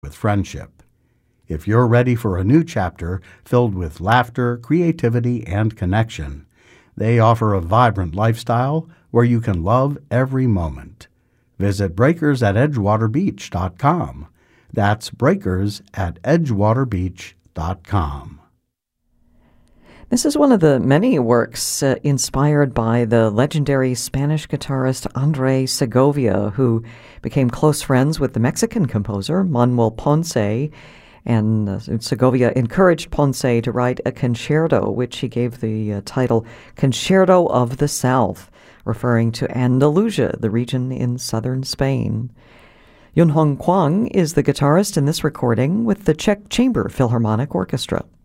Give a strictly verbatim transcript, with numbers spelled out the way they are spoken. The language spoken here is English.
with friendship. If you're ready for a new chapter filled with laughter, creativity, and connection, they offer a vibrant lifestyle where you can love every moment. Visit breakers at edgewater beach dot com. That's breakers at edgewater beach dot com. This is one of the many works uh, inspired by the legendary Spanish guitarist Andrés Segovia, who became close friends with the Mexican composer Manuel Ponce. And uh, Segovia encouraged Ponce to write a concerto, which he gave the uh, title Concerto of the South, referring to Andalusia, the region in southern Spain. Yunhong Kwang is the guitarist in this recording with the Czech Chamber Philharmonic Orchestra.